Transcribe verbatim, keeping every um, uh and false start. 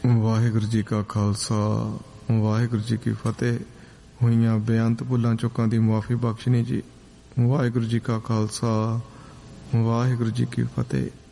ਵਾਹਿਗੁਰੂ ਜੀ ਕਾ ਖਾਲਸਾ ਵਾਹਿਗੁਰੂ ਜੀ ਕੀ ਫਤਿਹ। ਹੋਈਆਂ ਬੇਅੰਤ ਭੁੱਲਾਂ ਚੁੱਕਾਂ ਦੀ ਮੁਆਫੀ ਬਖਸ਼ਣੀ ਜੀ। ਵਾਹਿਗੁਰੂ ਜੀ ਕਾ ਖਾਲਸਾ ਵਾਹਿਗੁਰੂ ਜੀ ਕੀ ਫਤਿਹ।